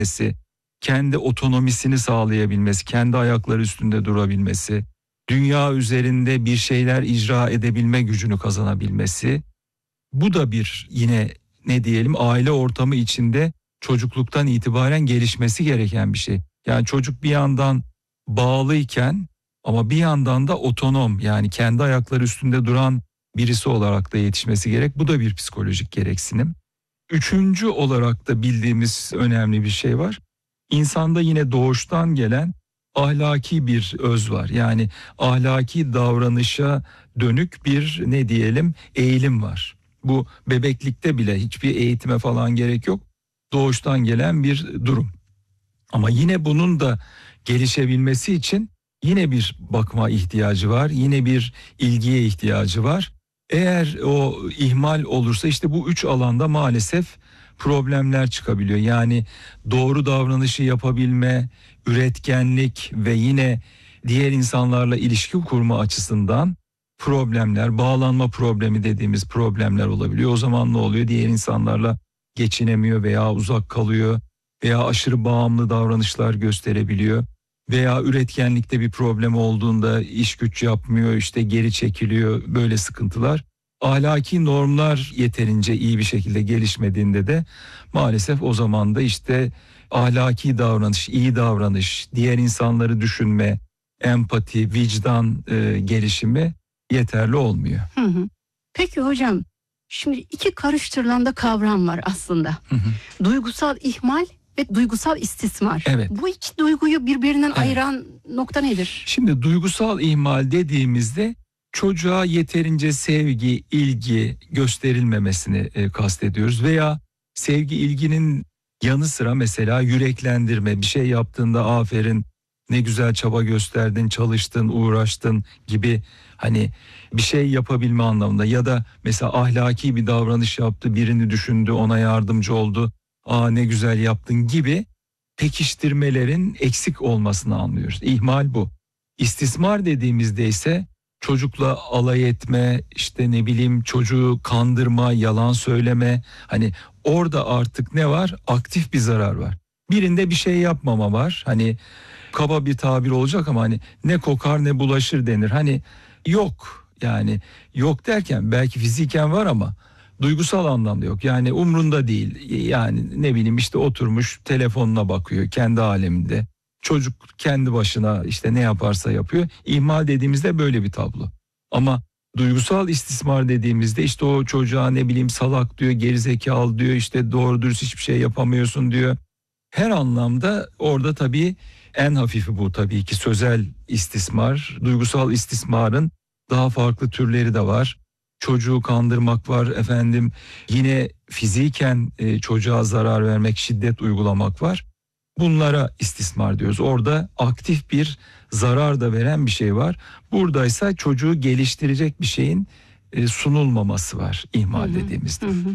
kendi otonomisini sağlayabilmesi, kendi ayakları üstünde durabilmesi, dünya üzerinde bir şeyler icra edebilme gücünü kazanabilmesi. Bu da bir yine ne diyelim aile ortamı içinde çocukluktan itibaren gelişmesi gereken bir şey. Yani çocuk bir yandan bağlıyken ama bir yandan da otonom, yani kendi ayakları üstünde duran birisi olarak da yetişmesi gerek. Bu da bir psikolojik gereksinim. Üçüncü olarak da bildiğimiz önemli bir şey var. İnsanda yine doğuştan gelen ahlaki bir öz var. Yani ahlaki davranışa dönük bir ne diyelim eğilim var. Bu bebeklikte bile hiçbir eğitime falan gerek yok. Doğuştan gelen bir durum. Ama yine bunun da gelişebilmesi için yine bir bakma ihtiyacı var. Yine bir ilgiye ihtiyacı var. Eğer o ihmal olursa işte bu üç alanda maalesef problemler çıkabiliyor. Yani doğru davranışı yapabilme, üretkenlik ve yine diğer insanlarla ilişki kurma açısından problemler, bağlanma problemi dediğimiz problemler olabiliyor. O zaman ne oluyor? Diğer insanlarla geçinemiyor veya uzak kalıyor veya aşırı bağımlı davranışlar gösterebiliyor. Veya üretkenlikte bir problem olduğunda iş güç yapmıyor, işte geri çekiliyor, böyle sıkıntılar. Ahlaki normlar yeterince iyi bir şekilde gelişmediğinde de maalesef o zaman da işte ahlaki davranış, iyi davranış, diğer insanları düşünme, empati, vicdan gelişimi yeterli olmuyor. Hı hı. Peki hocam, şimdi iki karıştırılan da kavram var aslında. Hı hı. Duygusal ihmal ve duygusal istismar. Evet. Bu iki duyguyu birbirinden Evet. ayıran nokta nedir? Şimdi duygusal ihmal dediğimizde çocuğa yeterince sevgi, ilgi gösterilmemesini kastediyoruz. Veya sevgi, ilginin yanı sıra mesela yüreklendirme, bir şey yaptığında aferin, ne güzel çaba gösterdin, çalıştın, uğraştın gibi hani bir şey yapabilme anlamında. Ya da mesela ahlaki bir davranış yaptı, birini düşündü, ona yardımcı oldu. Aa ne güzel yaptın gibi pekiştirmelerin eksik olmasını anlıyoruz. İhmal bu. İstismar dediğimizde ise çocukla alay etme, işte ne bileyim çocuğu kandırma, yalan söyleme. Hani orada artık ne var? Aktif bir zarar var. Birinde bir şey yapmama var. Hani kaba bir tabir olacak ama hani ne kokar ne bulaşır denir. Hani yok, yani yok derken belki fiziken var ama duygusal anlamda yok. Yani umrunda değil. Yani ne bileyim işte oturmuş telefonuna bakıyor kendi aleminde. Çocuk kendi başına işte ne yaparsa yapıyor. İhmal dediğimizde böyle bir tablo. Ama duygusal istismar dediğimizde işte o çocuğa ne bileyim salak diyor, gerizekalı diyor, işte doğru dürüst hiçbir şey yapamıyorsun diyor. Her anlamda orada tabii en hafifi bu tabii ki sözel istismar. Duygusal istismarın daha farklı türleri de var. Çocuğu kandırmak var efendim. Yine fiziken çocuğa zarar vermek, şiddet uygulamak var. Bunlara istismar diyoruz. Orada aktif bir zarar da veren bir şey var. Buradaysa çocuğu geliştirecek bir şeyin sunulmaması var ihmal dediğimizde. Hı hı.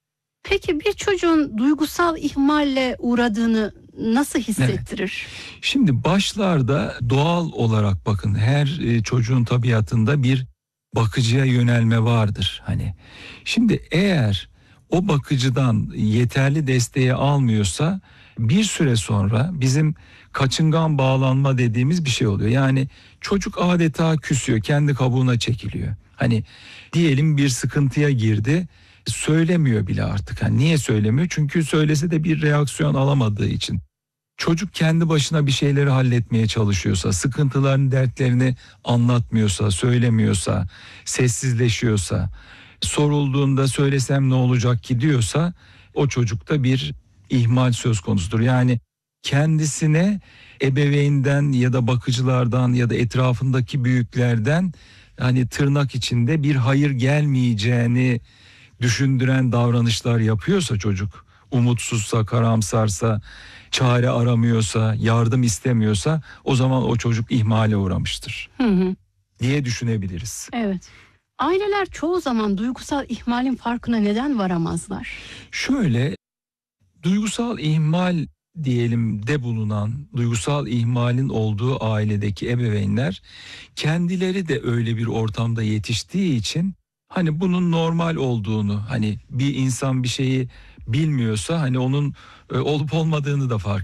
Peki bir çocuğun duygusal ihmalle uğradığını nasıl hissettirir? Evet. Şimdi başlarda doğal olarak bakın her çocuğun tabiatında bir bakıcıya yönelme vardır. Hani şimdi eğer o bakıcıdan yeterli desteği almıyorsa bir süre sonra bizim kaçıngan bağlanma dediğimiz bir şey oluyor. Yani çocuk adeta küsüyor, kendi kabuğuna çekiliyor. Hani diyelim bir sıkıntıya girdi, söylemiyor bile artık. Hani niye söylemiyor? Çünkü söylese de bir reaksiyon alamadığı için. Çocuk kendi başına bir şeyleri halletmeye çalışıyorsa, sıkıntılarını, dertlerini anlatmıyorsa, söylemiyorsa, sessizleşiyorsa, sorulduğunda söylesem ne olacak ki diyorsa, o çocukta bir ihmal söz konusudur. Yani kendisine ebeveynden ya da bakıcılardan ya da etrafındaki büyüklerden hani tırnak içinde bir hayır gelmeyeceğini düşündüren davranışlar yapıyorsa çocuk, umutsuzsa, karamsarsa, çare aramıyorsa, yardım istemiyorsa o zaman o çocuk ihmale uğramıştır Hı hı. diye düşünebiliriz. Evet. Aileler çoğu zaman duygusal ihmalin farkına neden varamazlar? Şöyle, duygusal ihmal diyelim de bulunan, duygusal ihmalin olduğu ailedeki ebeveynler kendileri de öyle bir ortamda yetiştiği için hani bunun normal olduğunu, hani bir insan bir şeyi bilmiyorsa hani onun olup olmadığını da fark